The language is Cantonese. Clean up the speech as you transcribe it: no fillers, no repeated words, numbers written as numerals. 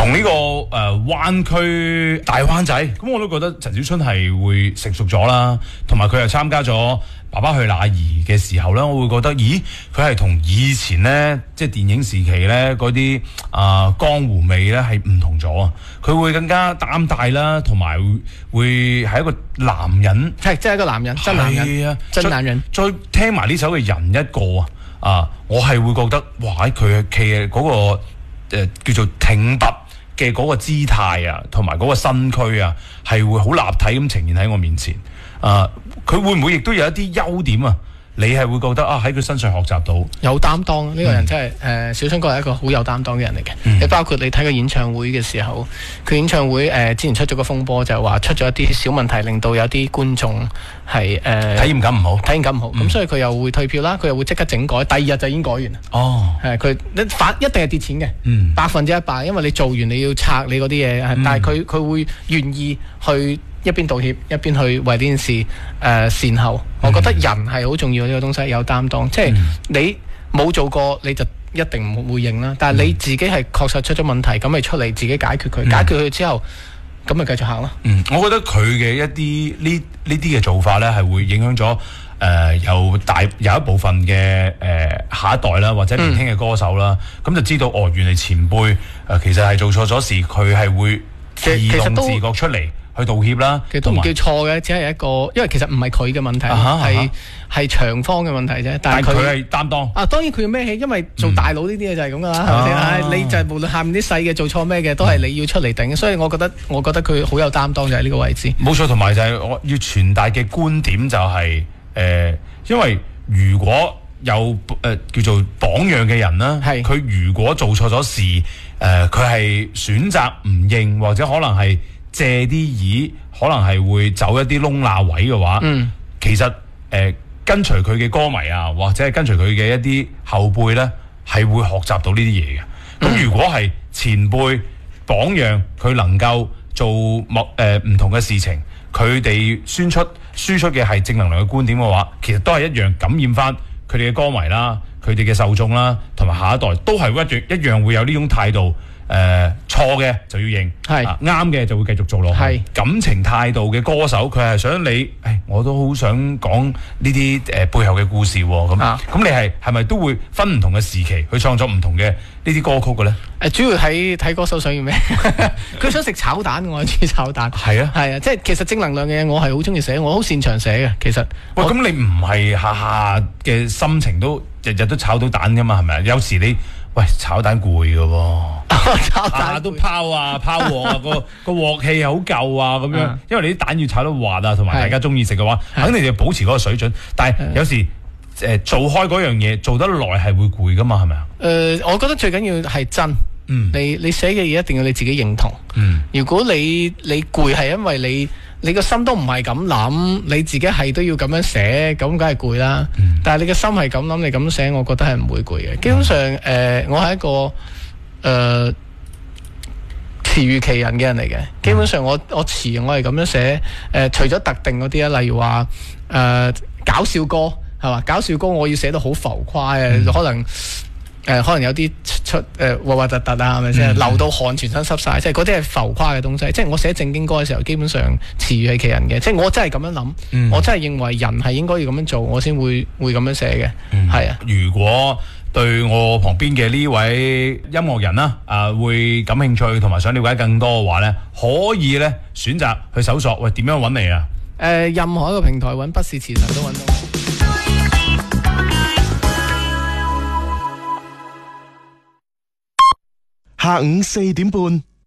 同呢個灣區大灣仔，咁我都覺得陳小春係會成熟咗啦，同埋佢又參加咗爸爸去哪兒嘅時候咧，我會覺得，咦，佢係同以前咧，即係電影時期咧嗰啲江湖味咧係唔同咗啊！佢會更加擔大啦，同埋會係一個男人， 係即係一個男人，真男人，真男人。 再聽埋呢首嘅人一個我係會覺得，哇！佢企嘅嗰個叫做挺拔嘅嗰個姿態啊，同埋嗰個身軀啊，係會好立體咁呈現喺我面前。佢會唔會亦都有一啲優點啊？你係會覺得喺佢身上學習到有擔當呢個人真係小春哥係一個好有擔當嘅人嚟嘅。你包括你睇佢演唱會嘅時候，佢演唱會之前出咗個風波，就係話出咗一啲小問題，令到有啲觀眾係體驗感唔好， 咁所以佢又會退票啦，佢又會即刻整改，第二日就已經改完啦。佢一定係跌錢嘅，100%，因為你做完你要拆你嗰啲嘢，但係佢會願意去一邊道歉一邊去為呢件事善後。我覺得人係好重要呢個東西，有擔當。即係你冇做過你就一定唔會認啦，但係你自己係確實出咗問題，咁咪出嚟自己解決佢，解決佢之後咁咪繼續行咯。 我覺得佢嘅一啲呢啲嘅做法呢，係會影響咗有一部分嘅下一代啦，或者年輕嘅歌手啦，咁就知道原來前輩其實係做錯咗事，佢係會自動自覺出嚟去道歉啦。 其實都唔叫錯嘅，只係一個，因為其實唔係佢嘅問題，係長方嘅問題啫。但係佢係擔當。當然佢要孭起，因為做大佬呢啲嘢就係咁噶啦，係咪先？你就係無論下面啲細嘅做錯咩嘅，都係你要出嚟頂。所以我覺得佢好有擔當，就係呢個位置。 冇錯，同埋就係我要傳達嘅觀點就係因為如果有叫做榜樣嘅人啦，佢如果做錯咗事，佢係選擇唔認，或者可能係借啲意，可能係會走一啲窿罅位嘅話，其實跟隨佢嘅歌迷啊，或者係跟隨佢嘅一啲後輩呢，係會學習到呢啲嘢嘅。咁如果係前輩榜樣，佢能夠做唔同嘅事情，佢哋輸出嘅係正能量嘅觀點嘅話，其實都係一樣感染翻佢哋嘅歌迷啦，佢哋嘅受眾啦，同埋下一代都係一樣會有呢種態度。錯嘅就要認，啱嘅就會繼續做落去。感情態度嘅歌手，佢係想你，我都好想講呢啲背後嘅故事喎。咁你係咪都會分唔同嘅時期去創作唔同嘅呢啲歌曲嘅咧？ 主要睇歌手想要咩？佢想食炒蛋，我係中意炒蛋。係啊，即係其實正能量嘅嘢，我係好中意寫，我好擅長寫嘅。其實， 咁你唔係下下嘅心情都日日都炒到蛋噶嘛？係咪啊？有時你炒蛋攰嘅喎， 炒蛋都拋鑊啊，個鑊氣好夠啊咁樣。因為你啲蛋要炒到滑啊，同埋大家中意食嘅話，肯定要保持嗰個水準。但係有時做開嗰樣嘢做得耐係會攰噶嘛，係咪啊？ 我覺得最緊要係真。你寫嘅嘢一定要你自己認同。如果你攰係因為你個心都唔係咁諗，你自己係都要咁樣寫，咁梗係攰啦。但係你個心係咁諗，你咁寫，我覺得係唔會攰嘅。基本上，我係一個詞如其人嘅人嚟嘅。基本上我詞我係咁樣寫。除咗特定嗰啲啊，例如話搞笑歌係嘛？搞笑歌我要寫到好浮誇嘅，可能有啲核核突突啊，係咪先？流到汗全身濕晒，即係嗰啲係浮誇嘅東西。即係我寫正經歌嘅時候，基本上詞如係其人嘅。即係我真係咁樣諗，我真係認為人係應該要咁樣做，我先會咁樣寫嘅。係啊。 如果對我旁邊嘅呢位音樂人啦，會感興趣同埋想了解更多嘅話咧，可以咧選擇去搜索，點樣揾你啊？ 任何一個平台揾不是詞神都揾到。 下午4點半，